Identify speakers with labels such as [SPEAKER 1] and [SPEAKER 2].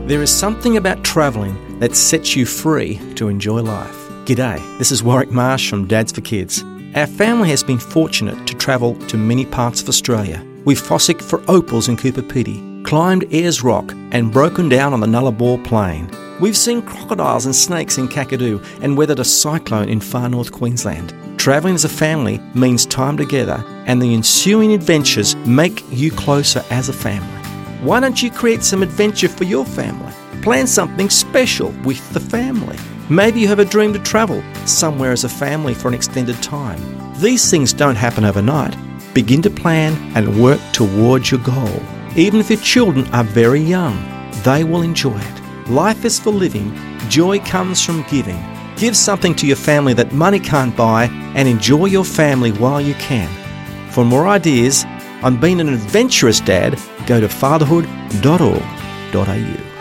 [SPEAKER 1] There is something about travelling that sets you free to enjoy life. G'day, this is Warwick Marsh from Dads for Kids. Our family has been fortunate to travel to many parts of Australia. We've fossicked for opals in Cooper Pedy, climbed Ayers Rock and broken down on the Nullarbor Plain. We've seen crocodiles and snakes in Kakadu and weathered a cyclone in far north Queensland. Travelling as a family means time together, and the ensuing adventures make you closer as a family. Why don't you create some adventure for your family? Plan something special with the family. Maybe you have a dream to travel somewhere as a family for an extended time. These things don't happen overnight. Begin to plan and work towards your goal. Even if your children are very young, they will enjoy it. Life is for living. Joy comes from giving. Give something to your family that money can't buy and enjoy your family while you can. For more ideas on being an adventurous dad, go to fatherhood.org.au.